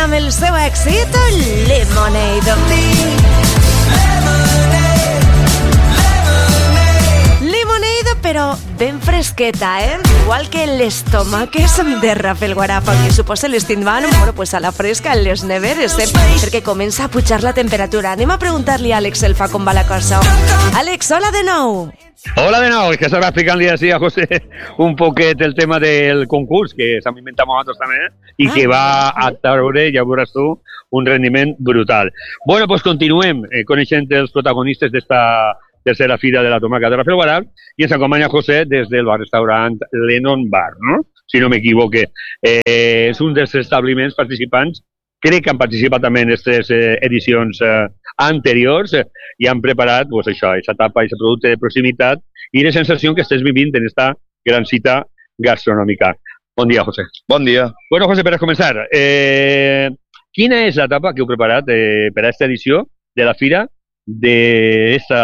amb el seu èxit Lemonade. Lemonade, però ben fresqueta, igual que les tomaques de Rafael Guarapa, que suposa les tindran pues a la fresca en les neveres, perquè comença a pujar la temperatura. Anem a preguntar-li a Àlex Elfa com va la cosa. Àlex, hola de nou. Hola de nou, és que estava explicant-li així a José un poquet el tema del concurs que s'ha inventat nosaltres també i que va a treure, ja veuràs tu, un rendiment brutal. Bueno, pues continuem coneixent els protagonistes d'esta tercera fira de la tomaca de Rafael Guarap i ens acompanya José des del bar-restaurant Lennon Bar, no? Si no m'equivoque. És un dels establiments participants, crec que han participat també en aquestes edicions anteriors i han preparat pues, això, aquesta tapa, aquest producte de proximitat i la sensació que estàs vivint en esta gran cita gastronòmica. Bon dia, José. Bon dia. Bueno, José, per a començar, quina és la tapa que heu preparat per a aquesta edició de la fira d'este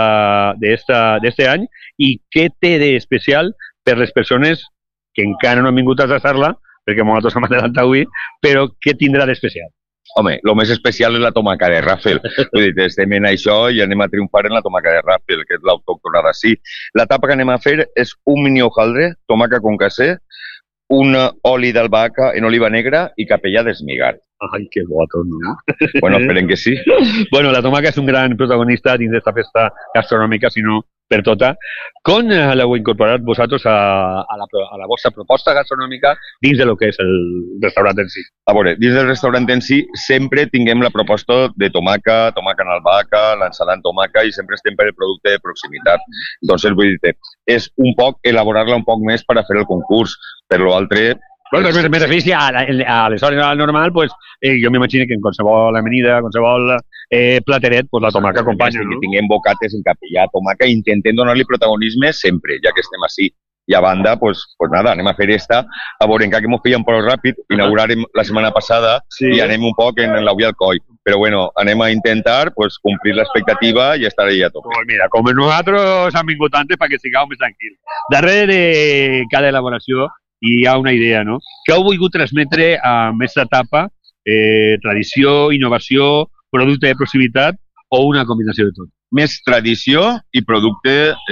any i què té d'especial per les persones que encara no han vingut a tastar-la, perquè nosaltres hem adelantat avui, però què tindrà d'especial? Home, el més especial és la tomaca de Rafael. Vull dir, estem en això i anem a triomfar en la tomaca de Rafael, que és l'autòctona d'ací. La tapa que anem a fer és un mini hojaldre, tomaca con casser, un oli d'albahaca en oliva negra i capellà d'esmigar. Ai, que guapo, no? Bueno, esperen que sí. Bueno, la tomaca és un gran protagonista dins d'esta festa gastronòmica, si no per tota. Com l'heu incorporat vosaltres a la vostra proposta gastronòmica dins de lo que és el restaurant en si? A veure, dins del restaurant en si sempre tinguem la proposta de tomaca en albahaca, l'ensalada en tomaca i sempre estem per el producte de proximitat. Entonces, vull dir, és un poc elaborar-la un poc més per a fer el concurs. Per l'altre... Bueno, me refereixo a les hores normal, pues, jo m'imagino que en qualsevol amanida, qualsevol plateret, pues la tomaca acompanya, no? Que tinguem bocates en capellà, tomaca, intentem donar-li protagonisme sempre, ja que estem així. I a banda, pues nada, anem a fer esta. A veure, encara que m'ho feien prou ràpid, inaugurarem la setmana passada i anem un poc en l'ull al coll. Però bueno, anem a intentar pues, complir l'expectativa i estar ahí a tope. Pues mira, com nosaltres hem vingut antes perquè sigueu més tranquils. Darrere de cada elaboració hi ha una idea, no? Què heu volgut transmetre amb aquesta etapa? Tradició, innovació, producte de proximitat o una combinació de tot? Més tradició i producte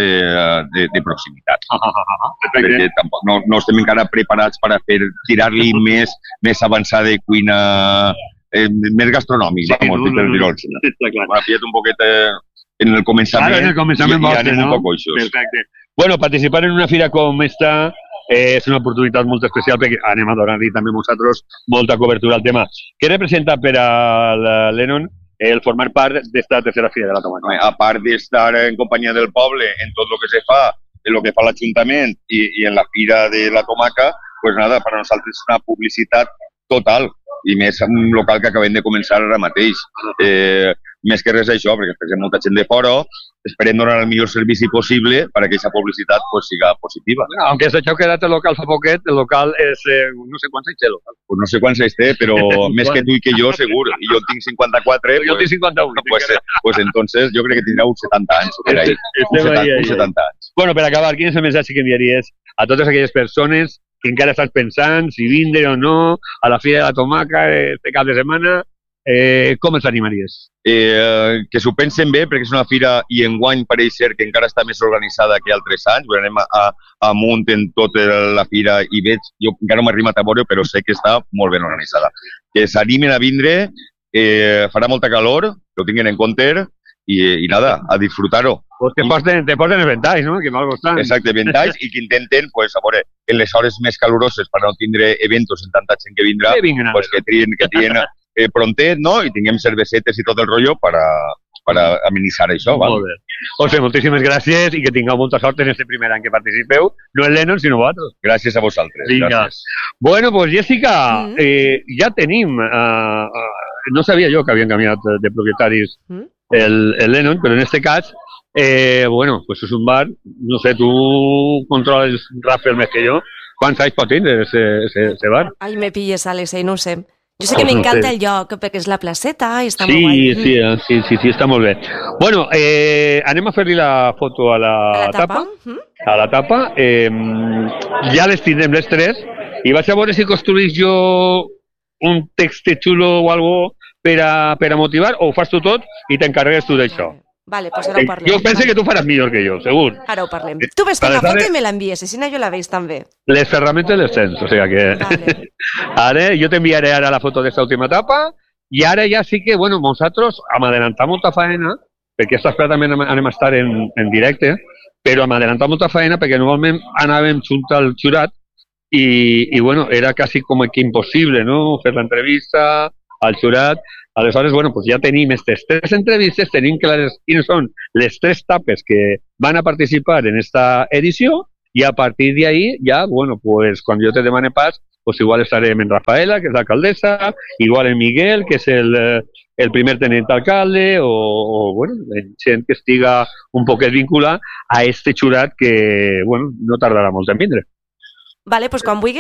de proximitat. Perquè tampoc no estem encara preparats per a tirar-li més avançada de cuina, més gastronòmic, vamos, per dir-ho així. M'ha pillat un poquet en el començament i anem un poc coixos. Perfecte. Bueno, participar en una fira com esta és una oportunitat molt especial perquè anem a donar-li també nosaltres molta cobertura al tema. Què representa per a Lennon el formar part d'esta tercera fira de la tomaca? A part d'estar en companyia del poble en tot el que se fa, en el que fa l'Ajuntament i en la fira de la tomaca, pues nada, per a nosaltres és una publicitat total i més en un local que acabem de començar ara mateix. Més que res això, perquè després hi ha molta gent de fora, esperem donar el millor servici possible perquè aquesta publicitat pues, siga positiva. Aunque s'ha quedat el local fa poquet, el local és... no sé quants anys té el local. Pues no sé quants anys té, però més que tu i que jo, segur. I jo tinc 54. Jo tinc 51. Pues entonces jo crec que tindrà uns 70 anys. Per ahí. Uns 70 anys. Bueno, per acabar, quin és el missatge que enviaries a totes aquelles persones que encara estàs pensant si vindre o no a la Fira de la Tomaca este cap de setmana? Com els animaries? Que s'ho pensen bé, perquè és una fira i enguany pareix ser que encara està més organitzada que altres anys. Anem amunt en tota la fira i veig, jo encara no m'he arribat a veure, però sé que està molt ben organitzada. Que s'animen a vindre, farà molta calor, que ho tinguin en compte i nada, a disfrutar-ho. Pues te porten els ventalls, no? Que mal gustan. Exacte, ventalls i que intenten, pues, a veure, en les hores més caloroses per no tindre eventos en tanta gent que vindrà, pues, que trien prontet, no? I tinguem cervesetes i tot el rotllo per a amenitzar això. Molt bé. José, moltíssimes gràcies i que tingueu molta sort en este primer any que participeu. No el Lennon, sinó vosaltres. Gràcies a vosaltres. Vinga. Bueno, pues Jessica, ja tenim... No sabia jo que havien canviat de propietaris el Lennon, però en este cas, bueno, pues és un bar, no sé, tu controles Rafael més que jo. Quants anys pot tindre ese bar? Ai, me pilles, Àlex, no ho sé. Jo sé que m'encanta el lloc, perquè és la placeta i està molt guai. Sí, està molt bé. Bueno, anem a fer-li la foto a la tapa. A la tapa. Ja les tindrem les tres. I vaig a veure si construïs jo un text xulo o algo per a motivar, o ho fas tu tot i t'encarregues tu d'això? Vale, pues ara ho parlem. Jo penso que tu faràs millor que jo, segur. Ara ho parlem. Tu ves fent la foto i me l'envies, i si no jo la veig també. Les ferramentes les tens, o sigui que... Vale. Ara, jo t'enviaré ara la foto d'esta última etapa, i ara ja sí que, bueno, nosaltres hem adelantat molta faena, perquè aquesta espera també anem a estar en directe, però hem adelantat molta faena perquè normalment anàvem junt al jurat i bueno, era quasi com que impossible, no?, fer l'entrevista al jurat. Aleshores, bueno, pues ja tenim aquestes 3 entrevistes, tenim clares quines són les 3 tapes que van a participar en esta edició, i a partir d'ahí ja, bueno, pues quan jo te demane pas, pues igual estarem en Rafaela, que és l'alcaldessa, igual en Miguel, que és el primer tenent alcalde, o bueno, gent que estiga un poquet vinculada a este jurat que, bueno, no tardarà molt en vindre. Vale, pues quan vulguis